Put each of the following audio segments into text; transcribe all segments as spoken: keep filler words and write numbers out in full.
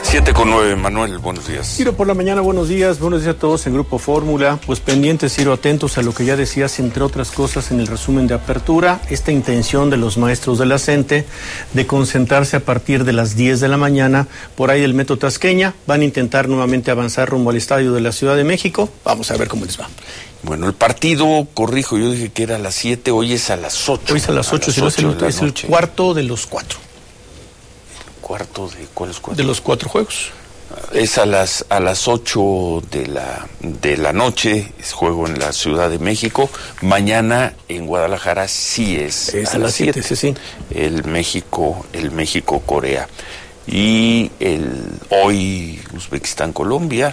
Siete con nueve, Manuel, buenos días. Ciro, por la mañana, buenos días, buenos días a todos en Grupo Fórmula. Pues pendientes, Ciro, atentos a lo que ya decías, entre otras cosas, en el resumen de apertura, esta intención de los maestros de la CENTE de concentrarse a partir de las diez de la mañana por ahí del Metro Tasqueña. Van a intentar nuevamente avanzar rumbo al estadio de la Ciudad de México. Vamos a ver cómo les va. Bueno, el partido, corrijo, yo dije que era a las siete, hoy es a las ocho. Hoy es a las ocho, si no es el, es el cuarto de los cuatro. ¿Cuarto de cuáles cuatro? De los cuatro juegos. Es a las a las ocho de la de la noche, es juego en la Ciudad de México. Mañana en Guadalajara sí es, es a, a las siete, sí, sí. El México, el México Corea. Y el hoy Uzbekistán Colombia.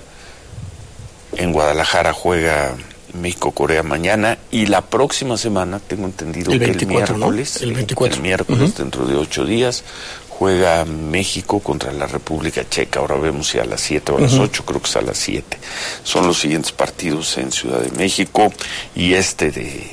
En Guadalajara juega México Corea mañana, y la próxima semana tengo entendido el que veinticuatro, el miércoles, ¿no? El veinticuatro. El miércoles, uh-huh. Dentro de ocho días, juega México contra la República Checa. Ahora vemos si a las siete o a las uh-huh. ocho, creo que es a las siete. Son los siguientes partidos en Ciudad de México, y este de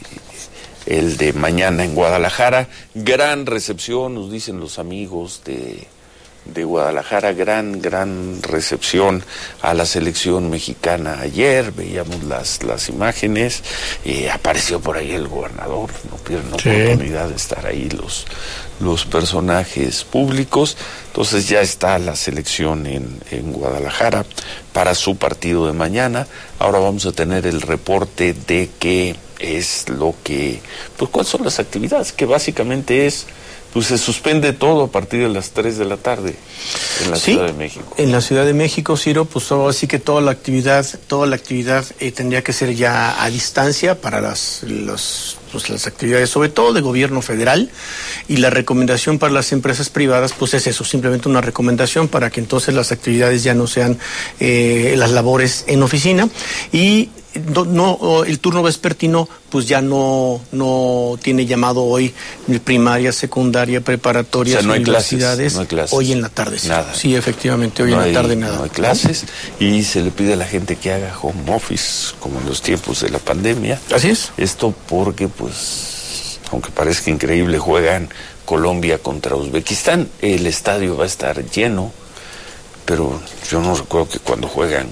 el de mañana en Guadalajara. Gran recepción, nos dicen los amigos de de Guadalajara, gran, gran recepción a la selección mexicana ayer. Veíamos las, las imágenes, eh, apareció por ahí el gobernador, no pierden sí. oportunidad de estar ahí los, los personajes públicos. Entonces ya está la selección en, en Guadalajara para su partido de mañana. Ahora vamos a tener el reporte de qué es lo que, pues cuáles son las actividades, que básicamente es, pues se suspende todo a partir de las tres de la tarde en la sí, Ciudad de México. En la Ciudad de México, Ciro, pues así que toda la actividad, toda la actividad eh, tendría que ser ya a distancia para las, los, pues, las actividades, sobre todo de gobierno federal, y la recomendación para las empresas privadas, pues es eso, simplemente una recomendación para que entonces las actividades ya no sean eh, las labores en oficina, y No, no, el turno vespertino pues ya no no tiene llamado hoy primaria, secundaria, preparatoria, o sea, no universidades, hay clases, no hay clases. Hoy en la tarde. Sí, nada. Sí, efectivamente, hoy no en hay, la tarde nada. No hay clases, y se le pide a la gente que haga home office, como en los tiempos de la pandemia. Así es. Esto porque, pues, aunque parezca increíble, juegan Colombia contra Uzbekistán. El estadio va a estar lleno, pero yo no recuerdo que cuando juegan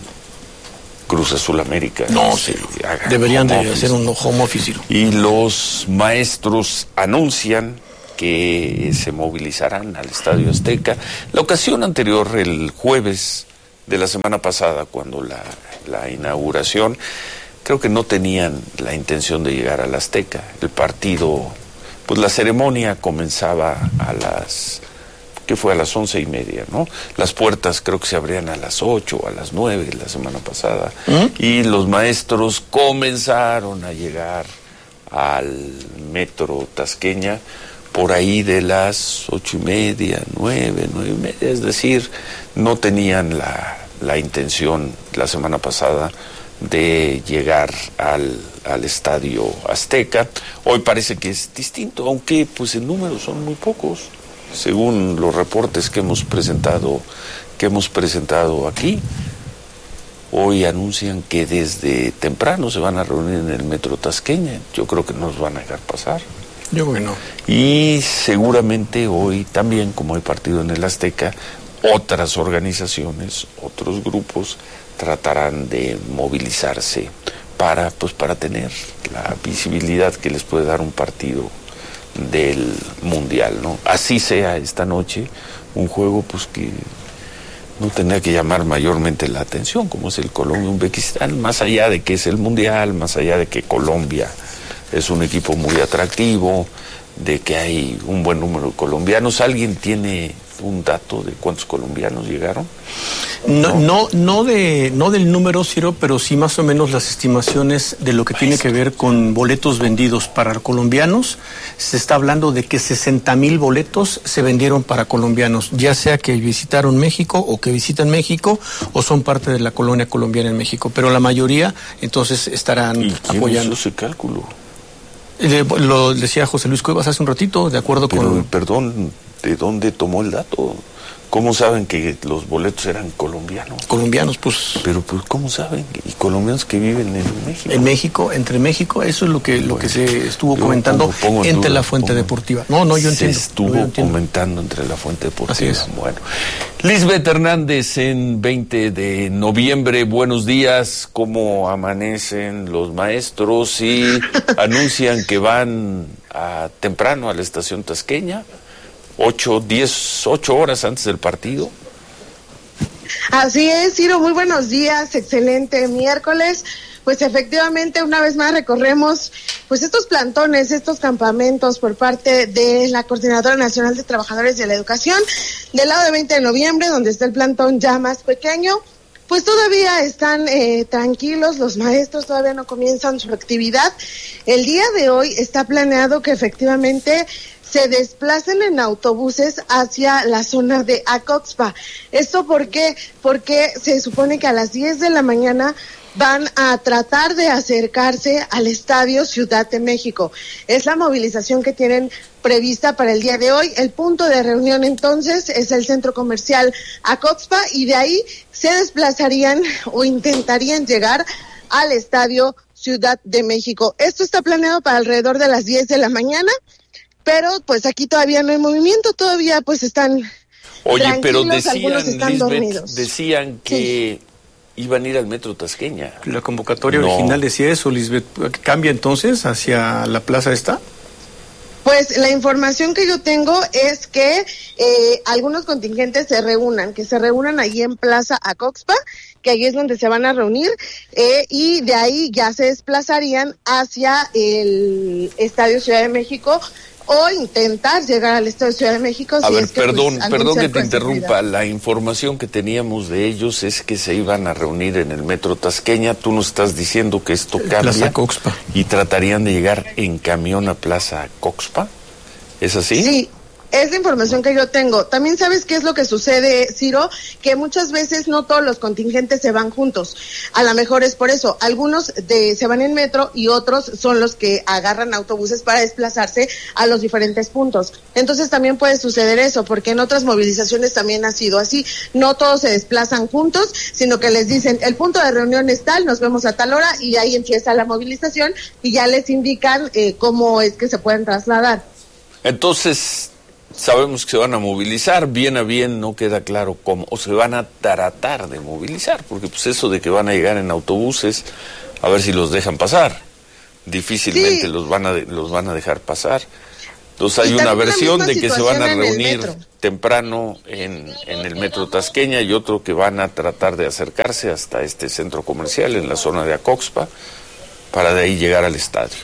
Cruz Azul América. No, sí. Deberían de hacer un home office. Y los maestros anuncian que se movilizarán al Estadio Azteca. La ocasión anterior, el jueves de la semana pasada, cuando la, la inauguración, creo que no tenían la intención de llegar al Azteca. El partido, pues la ceremonia comenzaba a las... que fue a las once y media, ¿no? Las puertas creo que se abrían a las ocho o a las nueve la semana pasada, ¿Mm? Y los maestros comenzaron a llegar al Metro Tasqueña por ahí de las ocho y media, nueve, nueve y media, es decir, no tenían la, la intención la semana pasada de llegar al, al Estadio Azteca. Hoy parece que es distinto, aunque pues en números son muy pocos, según los reportes que hemos presentado que hemos presentado aquí. Hoy anuncian que desde temprano se van a reunir en el Metro Tasqueña. Yo creo que nos van a dejar pasar. Yo creo que no. Y seguramente hoy también, como hay partido en el Azteca, otras organizaciones, otros grupos tratarán de movilizarse para, pues, para tener la visibilidad que les puede dar un partido del Mundial, ¿no? Así sea esta noche, un juego pues que no tendría que llamar mayormente la atención, como es el Colombia-Uzbekistán, más allá de que es el Mundial, más allá de que Colombia es un equipo muy atractivo, de que hay un buen número de colombianos. ¿Alguien tiene un dato de cuántos colombianos llegaron? No, no, no de, no del número, Ciro, pero sí más o menos las estimaciones de lo que tiene que ver con boletos vendidos para colombianos. Se está hablando de que sesenta mil boletos se vendieron para colombianos, ya sea que visitaron México o que visitan México o son parte de la colonia colombiana en México, pero la mayoría entonces estarán ¿Y quién apoyando. hizo ese cálculo? Le, lo decía José Luis Cuevas hace un ratito, de acuerdo pero, con... Perdón, ¿de dónde tomó el dato? ¿Cómo saben que los boletos eran colombianos? Colombianos, pues... Pero, pues, ¿cómo saben? Y colombianos que viven en México. En México, entre México, eso es lo que, lo bueno, que se estuvo comentando pongo, pongo entre duda, la fuente pongo, deportiva. No, no, yo entiendo. Se estuvo no, yo entiendo. comentando entre la fuente deportiva. Así es. Bueno, Lisbeth Hernández, en veinte de noviembre, buenos días. ¿Cómo amanecen los maestros? Y anuncian que van a, temprano a la estación tasqueña, ocho, diez, ocho horas antes del partido. Así es, Ciro, muy buenos días, excelente miércoles. Pues efectivamente, una vez más recorremos pues estos plantones, estos campamentos por parte de la Coordinadora Nacional de Trabajadores de la Educación, del lado de veinte de noviembre, donde está el plantón ya más pequeño. Pues todavía están eh, tranquilos, los maestros todavía no comienzan su actividad. El día de hoy está planeado que efectivamente se desplacen en autobuses hacia la zona de Acoxpa. ¿Esto por qué? Porque se supone que a las diez de la mañana van a tratar de acercarse al Estadio Ciudad de México. Es la movilización que tienen prevista para el día de hoy. El punto de reunión entonces es el centro comercial Acoxpa y de ahí se desplazarían o intentarían llegar al Estadio Ciudad de México. Esto está planeado para alrededor de las diez de la mañana, pero pues aquí todavía no hay movimiento, todavía pues están Oye, pero tranquilos, decían, algunos están Lisbeth, dormidos. decían que Sí. iban a ir al Metro Tasqueña. La convocatoria No. original decía eso, Lisbeth. ¿Cambia entonces hacia la plaza esta? Pues la información que yo tengo es que eh, algunos contingentes se reúnan, que se reúnan ahí en Plaza Acoxpa, que ahí es donde se van a reunir, eh, y de ahí ya se desplazarían hacia el Estadio Ciudad de México o intentar llegar al Estadio Ciudad de México. A si ver, es que, perdón, pues, algún perdón que cerco te de interrumpa. seguridad. La información que teníamos de ellos es que se iban a reunir en el Metro Tasqueña. Tú nos estás diciendo que esto cambia. Plaza Coxpa. Y tratarían de llegar en camión a Plaza Coxpa. ¿Es así? Sí, es la información que yo tengo. También sabes qué es lo que sucede, Ciro, que muchas veces no todos los contingentes se van juntos. A lo mejor es por eso. Algunos de, se van en metro y otros son los que agarran autobuses para desplazarse a los diferentes puntos. Entonces también puede suceder eso, porque en otras movilizaciones también ha sido así. No todos se desplazan juntos, sino que les dicen, el punto de reunión es tal, nos vemos a tal hora, y ahí empieza la movilización y ya les indican eh, cómo es que se pueden trasladar. Entonces, sabemos que se van a movilizar, bien a bien no queda claro cómo, o se van a tratar de movilizar, porque pues eso de que van a llegar en autobuses, a ver si los dejan pasar, difícilmente Sí. los van a de- los van a dejar pasar. Entonces hay Y una también la versión misma de que se van a situación en el reunir metro. temprano en, en el Metro Tasqueña y otro que van a tratar de acercarse hasta este centro comercial en la zona de Acoxpa para de ahí llegar al estadio.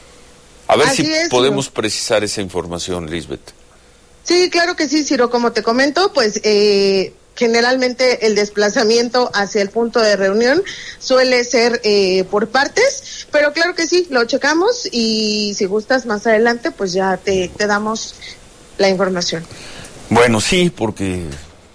A ver Así si es, podemos Ciro. precisar esa información, Lisbeth. Sí, claro que sí, Ciro. Como te comento, pues eh, generalmente el desplazamiento hacia el punto de reunión suele ser eh, por partes, pero claro que sí, lo checamos y si gustas más adelante, pues ya te, te damos la información. Bueno, sí, porque,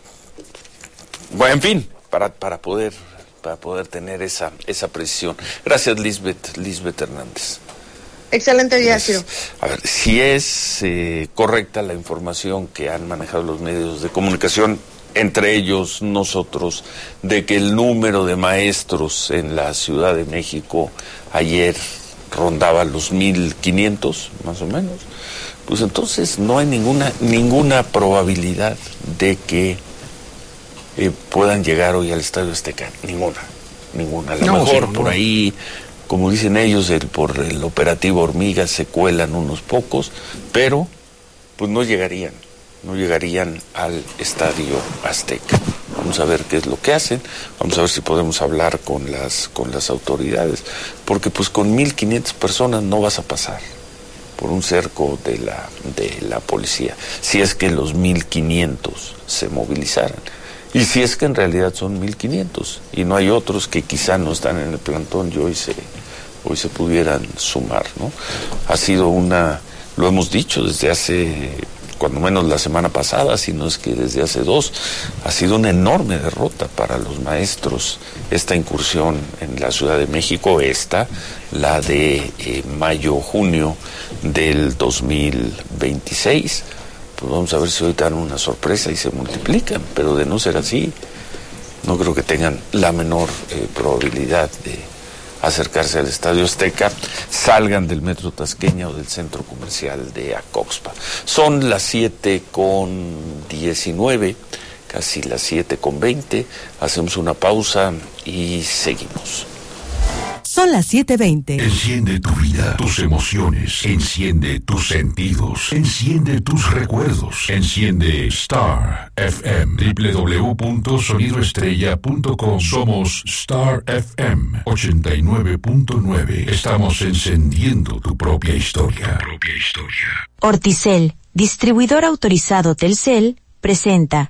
bueno, en fin, para, para poder, para poder tener esa, esa precisión. Gracias, Lisbeth, Lisbeth Hernández. Excelente día, Ciro. A ver, si es eh, correcta la información que han manejado los medios de comunicación, entre ellos nosotros, de que el número de maestros en la Ciudad de México ayer rondaba los mil quinientos, más o menos, pues entonces no hay ninguna, ninguna probabilidad de que eh, puedan llegar hoy al Estadio Azteca. Ninguna, ninguna. A lo No, mejor sí, por no. ahí, como dicen ellos, el, por el operativo Hormiga se cuelan unos pocos, pero pues no llegarían, no llegarían al Estadio Azteca. Vamos a ver qué es lo que hacen, vamos a ver si podemos hablar con las, con las autoridades, porque pues con mil quinientas personas no vas a pasar por un cerco de la, de la policía, si es que los mil quinientos se movilizaran. Y si es que en realidad son mil quinientos y no hay otros que quizá no están en el plantón y hoy se, hoy se pudieran sumar, ¿no? Ha sido una, lo hemos dicho desde hace, cuando menos la semana pasada, si no es que desde hace dos, ha sido una enorme derrota para los maestros esta incursión en la Ciudad de México, esta, la de eh, mayo-junio del dos mil veintiséis. Pues vamos a ver si hoy dan una sorpresa y se multiplican, pero de no ser así, no creo que tengan la menor eh, probabilidad de acercarse al Estadio Azteca, salgan del Metro Tasqueña o del centro comercial de Acoxpa. Son las siete con diecinueve, casi las siete con veinte. Hacemos una pausa y seguimos. Son las siete veinte. Enciende tu vida, tus emociones, enciende tus sentidos, enciende tus recuerdos, enciende Star F M, doble u doble u doble u punto sonido estrella punto com. Somos Star F M ochenta y nueve punto nueve. Estamos encendiendo tu propia historia. Tu propia historia. Orticel, distribuidor autorizado Telcel, presenta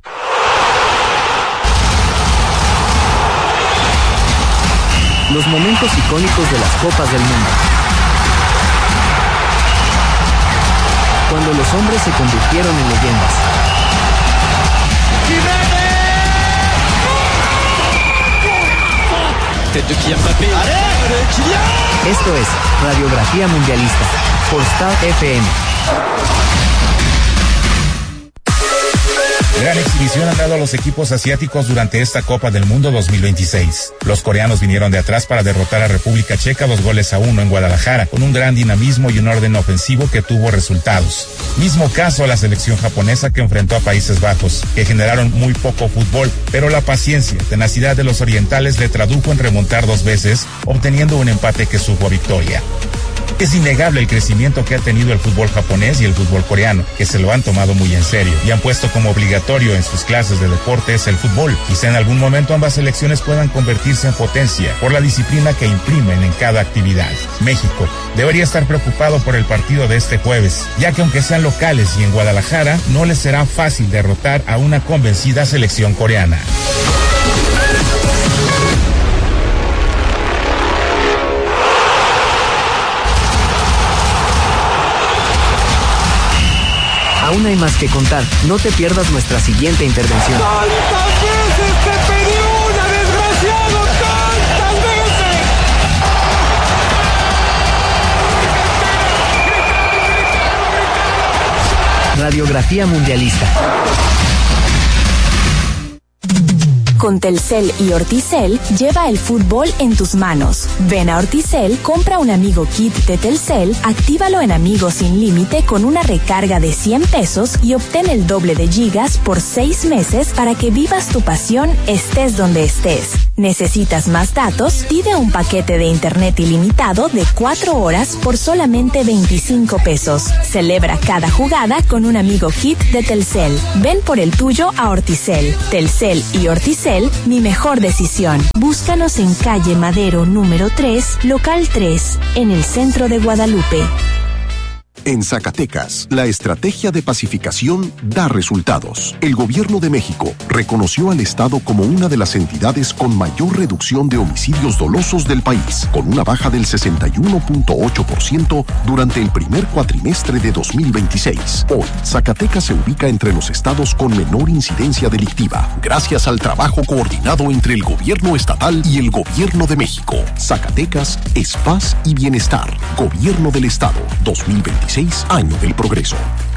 los momentos icónicos de las Copas del Mundo. Cuando los hombres se convirtieron en leyendas. Esto es Radiografía Mundialista por Star F M. Gran exhibición han dado a los equipos asiáticos durante esta Copa del Mundo dos mil veintiséis. Los coreanos vinieron de atrás para derrotar a República Checa dos goles a uno en Guadalajara, con un gran dinamismo y un orden ofensivo que tuvo resultados. Mismo caso a la selección japonesa que enfrentó a Países Bajos, que generaron muy poco fútbol, pero la paciencia, tenacidad de los orientales le tradujo en remontar dos veces, obteniendo un empate que supo a victoria. Es innegable el crecimiento que ha tenido el fútbol japonés y el fútbol coreano, que se lo han tomado muy en serio y han puesto como obligatorio en sus clases de deportes el fútbol. Quizá en algún momento ambas selecciones puedan convertirse en potencia por la disciplina que imprimen en cada actividad. México debería estar preocupado por el partido de este jueves, ya que aunque sean locales y en Guadalajara, no les será fácil derrotar a una convencida selección coreana. Aún hay más que contar. No te pierdas nuestra siguiente intervención. ¡Tantas veces te pedí una, desgraciado! ¡Tantas veces! Radiografía Mundialista. Con Telcel y Orticel, lleva el fútbol en tus manos. Ven a Orticel, compra un Amigo Kit de Telcel, actívalo en Amigos sin límite con una recarga de cien pesos y obtén el doble de gigas por seis meses para que vivas tu pasión estés donde estés. ¿Necesitas más datos? Pide un paquete de internet ilimitado de cuatro horas por solamente veinticinco pesos. Celebra cada jugada con un Amigo Kit de Telcel. Ven por el tuyo a Orticel. Telcel y Orticel, mi mejor decisión. Búscanos en calle Madero número tres, local tres, en el centro de Guadalupe. En Zacatecas, la estrategia de pacificación da resultados. El Gobierno de México reconoció al Estado como una de las entidades con mayor reducción de homicidios dolosos del país, con una baja del sesenta y uno punto ocho por ciento durante el primer cuatrimestre de dos mil veintiséis. Hoy, Zacatecas se ubica entre los estados con menor incidencia delictiva, gracias al trabajo coordinado entre el Gobierno estatal y el Gobierno de México. Zacatecas es paz y bienestar. Gobierno del Estado, dos mil veintiséis, año del progreso.